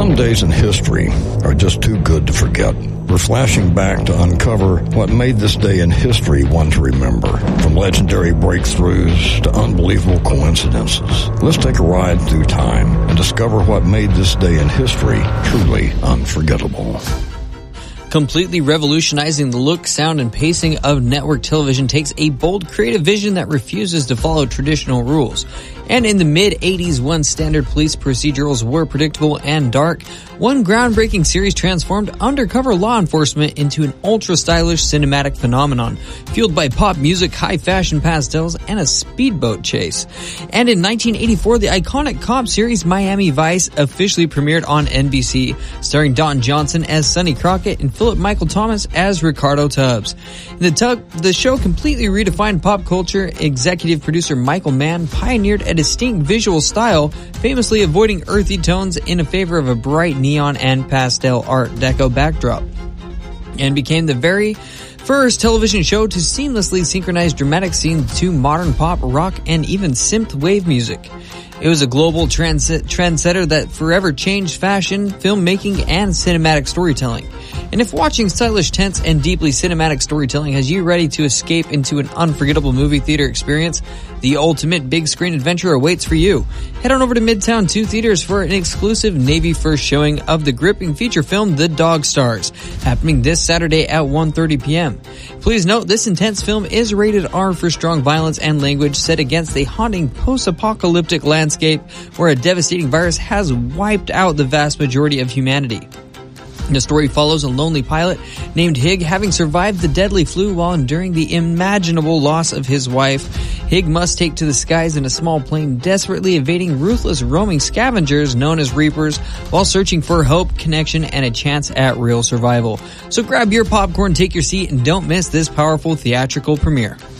Some days in history are just too good to forget. We're flashing back to uncover what made this day in history one to remember. From legendary breakthroughs to unbelievable coincidences. Let's take a ride through time and discover what made this day in history truly unforgettable. Completely revolutionizing the look, sound, and pacing of network television takes a bold creative vision that refuses to follow traditional rules. And in the mid-80s, when standard police procedurals were predictable and dark, one groundbreaking series transformed undercover law enforcement into an ultra-stylish cinematic phenomenon, fueled by pop music, high-fashion pastels, and a speedboat chase. And in 1984, the iconic cop series Miami Vice officially premiered on NBC, starring Don Johnson as Sonny Crockett and Philip Michael Thomas as Ricardo Tubbs. The show completely redefined pop culture. Executive producer Michael Mann pioneered a distinct visual style, famously avoiding earthy tones in favor of a bright neon and pastel Art Deco backdrop, and became the very first television show to seamlessly synchronize dramatic scenes to modern pop, rock, and even synthwave music. It was a global trendsetter that forever changed fashion, filmmaking, and cinematic storytelling. And if watching stylish, tense, and deeply cinematic storytelling has you ready to escape into an unforgettable movie theater experience, the ultimate big screen adventure awaits for you. Head on over to Midtown 2 Theaters for an exclusive Navy First showing of the gripping feature film The Dog Stars, happening this Saturday at 1:30 p.m. Please note, this intense film is rated R for strong violence and language set against a haunting post-apocalyptic landscape where a devastating virus has wiped out the vast majority of humanity. The story follows a lonely pilot named Hig having survived the deadly flu while enduring the unimaginable loss of his wife. Hig must take to the skies in a small plane, desperately evading ruthless roaming scavengers known as Reapers while searching for hope, connection, and a chance at real survival. So grab your popcorn, take your seat, and don't miss this powerful theatrical premiere.